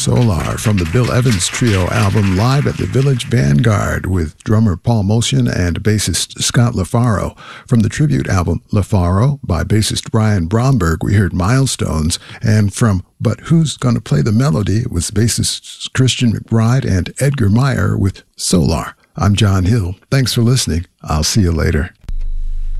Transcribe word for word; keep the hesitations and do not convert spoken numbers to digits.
Solar from the Bill Evans Trio album Live at the Village Vanguard with drummer Paul Motion and bassist Scott LaFaro. From the tribute album LaFaro by bassist Brian Bromberg, we heard Milestones. And from But Who's Gonna Play the Melody was bassists Christian McBride and Edgar Meyer with Solar. I'm John Hill. Thanks for listening. I'll see you later.